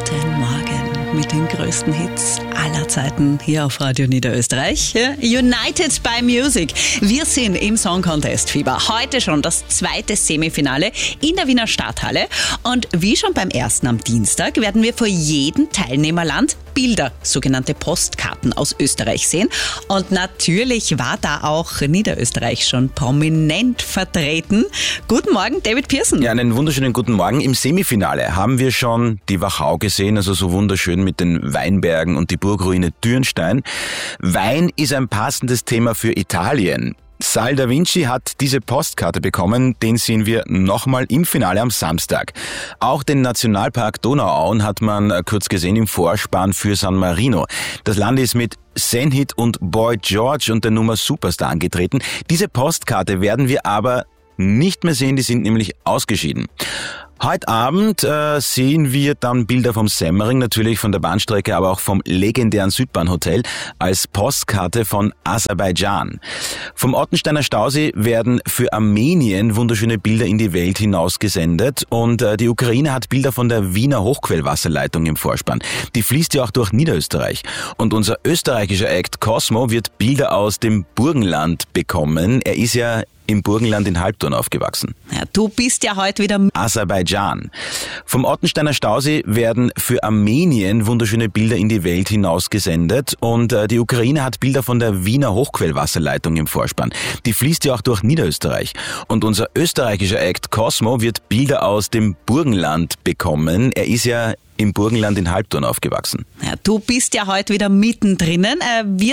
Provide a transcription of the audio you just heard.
Guten Morgen mit den größten Hits aller Zeiten hier auf Radio Niederösterreich. United by Music. Wir sind im Song Contest Fieber. Heute schon das zweite Semifinale in der Wiener Stadthalle. Und wie schon beim ersten am Dienstag werden wir vor jedem Teilnehmerland Bilder, sogenannte Postkarten aus Österreich sehen. Und natürlich war da auch Niederösterreich schon prominent vertreten. Guten Morgen, David Pearson. Ja, einen wunderschönen guten Morgen. Im Semifinale haben wir schon die Wachau gesehen, also so wunderschön mit den Weinbergen und die Burgruine Dürnstein. Wein ist ein passendes Thema für Italien. Sal da Vinci hat diese Postkarte bekommen, den sehen wir nochmal im Finale am Samstag. Auch den Nationalpark Donauauen hat man kurz gesehen im Vorspann für San Marino. Das Land ist mit Senhit und Boy George und der Nummer Superstar angetreten. Diese Postkarte werden wir aber nicht mehr sehen, die sind nämlich ausgeschieden. Heute Abend sehen wir dann Bilder vom Semmering, natürlich von der Bahnstrecke, aber auch vom legendären Südbahnhotel als Postkarte von Aserbaidschan. Vom Ottensteiner Stausee werden für Armenien wunderschöne Bilder in die Welt hinaus gesendet und die Ukraine hat Bilder von der Wiener Hochquellwasserleitung im Vorspann. Die fließt ja auch durch Niederösterreich. Und unser österreichischer Act Cosmo wird Bilder aus dem Burgenland bekommen. Er ist ja im Burgenland in Halbturn aufgewachsen. Ja, du bist ja heute wieder Aserbaidschan. Vom Ottensteiner Stausee werden für Armenien wunderschöne Bilder in die Welt hinaus gesendet und die Ukraine hat Bilder von der Wiener Hochquellwasserleitung im Vorspann. Die fließt ja auch durch Niederösterreich. Und unser österreichischer Act Cosmo wird Bilder aus dem Burgenland bekommen. Er ist ja im Burgenland in Halbturn aufgewachsen. Ja, du bist ja heute wieder mittendrin.